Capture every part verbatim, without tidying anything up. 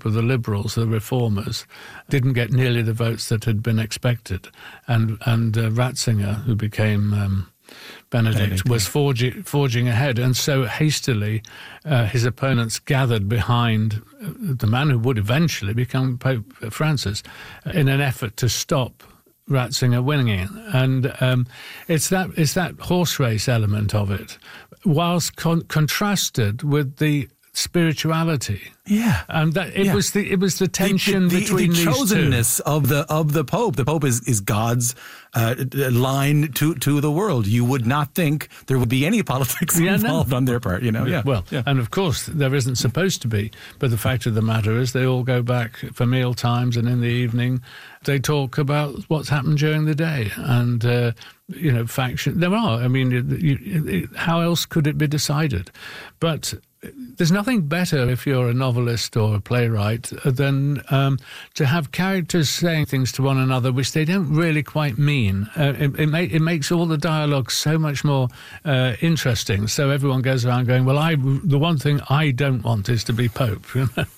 Pope of the Liberals, the Reformers, didn't get nearly the votes that had been expected. And, and uh, Ratzinger, who became um, Benedict, Benedict, was yeah. forging, forging ahead. And so hastily, uh, his opponents gathered behind the man who would eventually become Pope Francis in an effort to stop Ratzinger winning. And um, it's that it's that horse race element of it, whilst con- contrasted with the spirituality. Yeah, and that it yeah. was the it was the tension the, the, between the these chosenness two. of the of the Pope. The Pope is is God's uh, line to to the world. You would not think there would be any politics yeah, involved no. on their part. You know, yeah. Well, yeah. and of course there isn't supposed to be. But the fact of the matter is, they all go back for meal times, and in the evening, they talk about what's happened during the day, and uh, you know, faction. There are. I mean, you, you, how else could it be decided? But there's nothing better if you're a novelist or a playwright than um, to have characters saying things to one another which they don't really quite mean. Uh, it, it, make, it makes all the dialogue so much more uh, interesting. So everyone goes around going, well, I, the one thing I don't want is to be Pope. You know?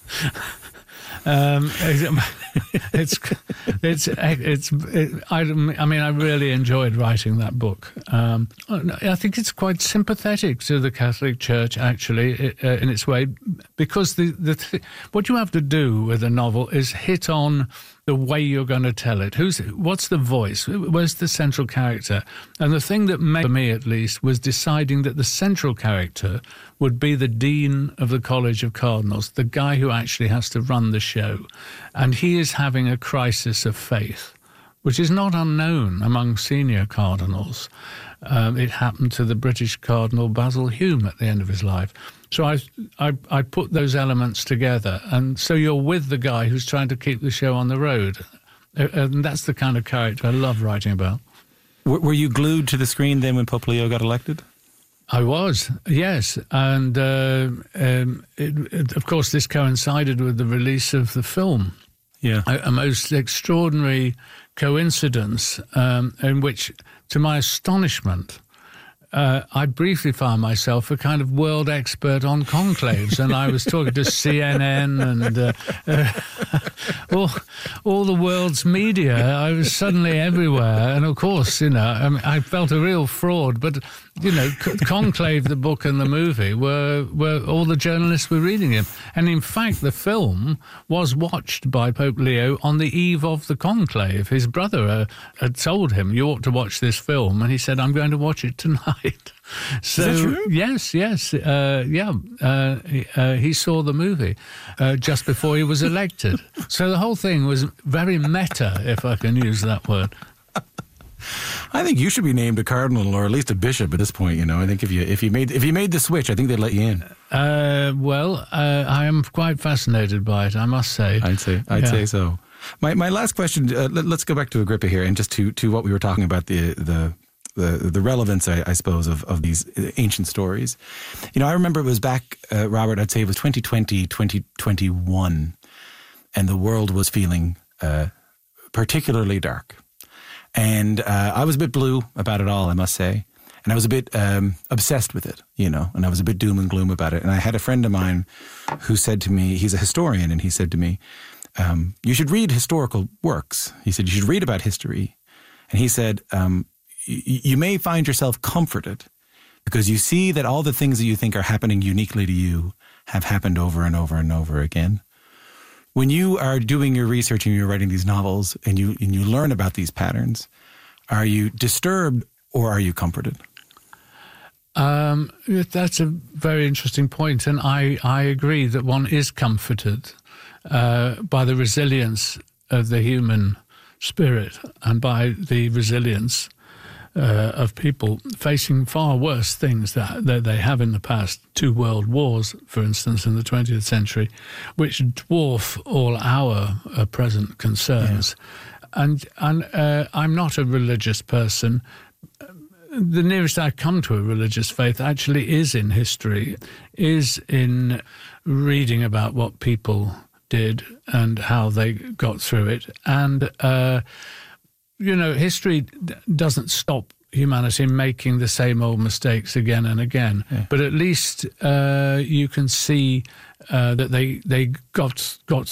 Um, it's it's it's it, I, I mean I really enjoyed writing that book. Um, I think it's quite sympathetic to the Catholic Church actually uh, in its way, because the the th- what you have to do with a novel is hit on the way you're going to tell it. Who's what's the voice? Where's the central character? And the thing that made, for me at least, was deciding that the central character would be the Dean of the College of Cardinals, the guy who actually has to run the show. And he is having a crisis of faith, which is not unknown among senior cardinals. Um, it happened to the British Cardinal Basil Hume at the end of his life. So I, I I put those elements together, and so you're with the guy who's trying to keep the show on the road. And that's the kind of character I love writing about. Were you glued to the screen then when Pope Leo got elected? I was, yes. And, uh, um, it, it, of course, this coincided with the release of the film. Yeah. A, a most extraordinary coincidence um, in which, to my astonishment, Uh, I briefly found myself a kind of world expert on conclaves, and I was talking to C N N and uh, uh, all, all the world's media. I was suddenly everywhere, and of course, you know, I, mean, I felt a real fraud. But you know, Conclave, the book and the movie, were were all the journalists were reading him, and in fact, the film was watched by Pope Leo on the eve of the conclave. His brother uh, had told him, "You ought to watch this film," and he said, "I'm going to watch it tonight." So, is that true? Yes, yes, uh, yeah. Uh, he, uh, he saw the movie uh, just before he was elected. So the whole thing was very meta, if I can use that word. I think you should be named a cardinal or at least a bishop at this point. You know, I think if you if you made if you made the switch, I think they'd let you in. Uh, well, uh, I am quite fascinated by it, I must say. I'd say I'd yeah. say so. My my last question. Uh, let, let's go back to Agrippa here, and just to to what we were talking about, the the. The, the relevance, I, I suppose, of, of these ancient stories. You know, I remember it was back, uh, Robert, I'd say it was twenty twenty, twenty twenty-one, and the world was feeling uh, particularly dark. And uh, I was a bit blue about it all, I must say. And I was a bit um, obsessed with it, you know, and I was a bit doom and gloom about it. And I had a friend of mine who said to me, he's a historian, and he said to me, um, you should read historical works. He said, you should read about history. And he said, um, you may find yourself comforted because you see that all the things that you think are happening uniquely to you have happened over and over and over again. When you are doing your research and you're writing these novels and you and you learn about these patterns, are you disturbed or are you comforted? Um, that's a very interesting point, and I, I agree that one is comforted uh, by the resilience of the human spirit and by the resilience Uh, of people facing far worse things that, that they have in the past. Two world wars, for instance, in the twentieth century, which dwarf all our uh, present concerns. Yeah. And, and uh, I'm not a religious person. The nearest I come to a religious faith actually is in history, is in reading about what people did and how they got through it. And uh you know, history d- doesn't stop humanity making the same old mistakes again and again. Yeah. But at least uh, you can see uh, that they they got got